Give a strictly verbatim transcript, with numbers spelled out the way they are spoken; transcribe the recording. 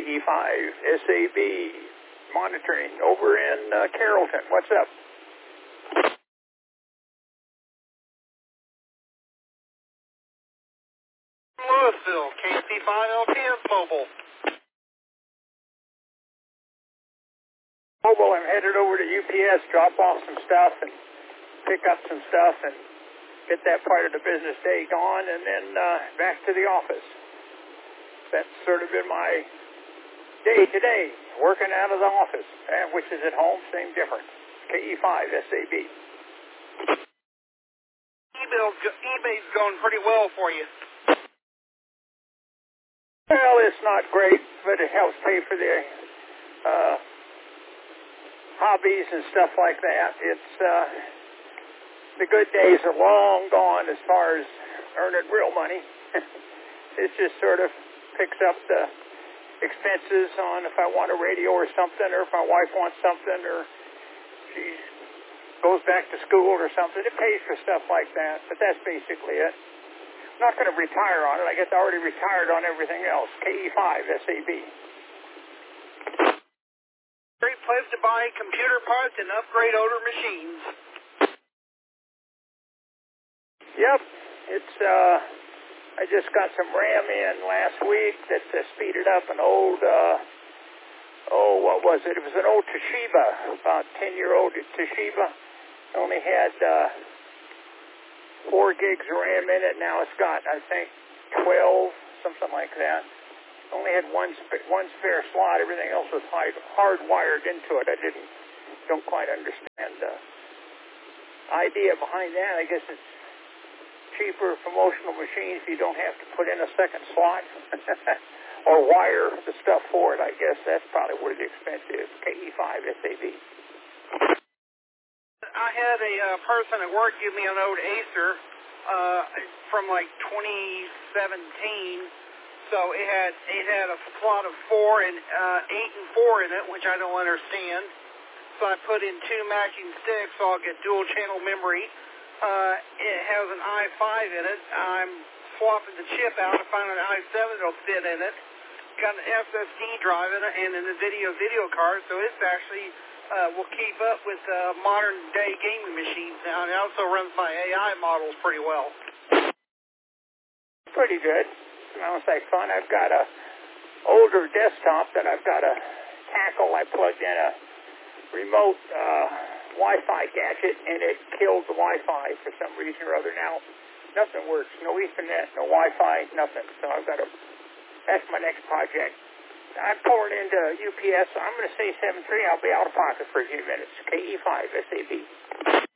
E five S A B monitoring over in uh, Carrollton. What's up? Louisville, K C five L T S Mobile. Mobile, I'm headed over to U P S, drop off some stuff and pick up some stuff and get that part of the business day gone, and then uh, back to the office. That's sort of been my day today, working out of the office, and which is at home, same difference. K E five S A B. eBay's going pretty well for you. Well, it's not great, but it helps pay for the uh, hobbies and stuff like that. It's uh, the good days are long gone as far as earning real money. It just sort of picks up the expenses on if I want a radio or something, or if my wife wants something, or she goes back to school or something. It pays for stuff like that, but that's basically it. I'm not going to retire on it. I guess I already retired on everything else. K E five S A B. Great place to buy computer parts and upgrade older machines. Yep. It's, uh, I just got some RAM in last week that uh, speeded up an old, uh, oh, what was it? It was an old Toshiba, about ten-year-old Toshiba. Only had uh, four gigs of RAM in it. Now it's got, I think, twelve, something like that. Only had one sp- one spare slot. Everything else was hard hardwired into it. I didn't, don't quite understand the idea behind that. I guess it's cheaper promotional machines if you don't have to put in a second slot or wire the stuff for it. I guess that's probably where the expense is. K E five S A B. I had a uh, person at work give me an old Acer uh, from like twenty seventeen. So it had it had a slot of four and uh, eight and four in it, which I don't understand. So I put in two matching sticks, so I'll get dual channel memory. Uh, it has an i five in it. I'm swapping the chip out to find an i seven that'll fit in it. Got an S S D drive in it and then a video video card, so it's actually uh, will keep up with uh, modern day gaming machines now. And it also runs my A I models pretty well. Pretty good. Sounds like fun. I've got a older desktop that I've got a tackle. I plugged in a remote uh, Wi-Fi gadget, and it killed the Wi-Fi for some reason or other. Now, nothing works. No Ethernet, no Wi-Fi, nothing. So I've got to, that's my next project. I'm pulling into U P S, so I'm going to say seven three. I'll be out of pocket for a few minutes. K E five S A B.